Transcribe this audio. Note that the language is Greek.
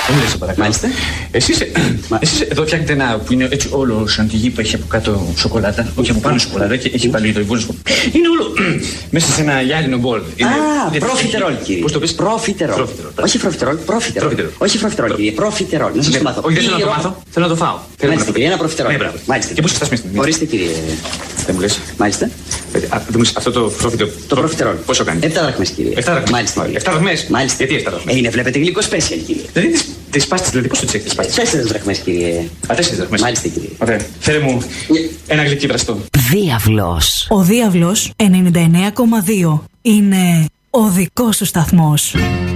Δεν λες, παρακαλώ. Μάλιστα. Εσείς εδώ φτιάχνετε ένα που είναι έτσι όλο σαν τη γη που έχει από κάτω σοκολάτα. Όχι από πάνω σοκολάτα και έχει πάλι το υπόλοιπο. Είναι όλο μέσα σε ένα γυάλινο μπολ. Προφιτερόλ, κύριε. Πώς το πεις? Προφιτερόλ. Όχι προφιτερόλ, προφιτερόλ. Όχι προφιτερόλ, κύριε. Προφιτερόλ. Να σας το μάθω. Όχι, δεν θέλω να το μάθω. Θέλω να το φάω. Μάλιστα, κύριε, ένα προφιτερόλ. Μάλιστα. Και πώς θα φτάσει μέσα? Ορίστε, κύριε. Δεν μου λες. Μάλιστα. Αυτό το προφιτερόλ. Το προφιτερόλ. Πόσο κάνει? 7 δραχμές, κύριε. 7 δραχμές. Μάλιστα. 7 δραχμές. Μάλιστα. Γιατί 7 δραχμές? Είναι, βλέπετε, γλυκό special, κύριε. Δηλαδή τις πάστες, δηλαδή πώς το τσέχεις τις πάστες? 4 δραχμές, κύριε. 4 δραχμές. Μάλιστα, κύριε. Ωραία. Φέρε μου ένα γλυκί βραστό. Διάβλος. Ο Διάβλος 99,2 είναι ο δικός σου σταθμός.